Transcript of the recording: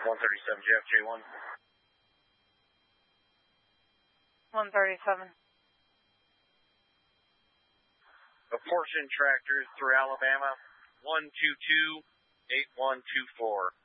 137 JFJ1. 137. Apportion tractors through Alabama, 122-8124.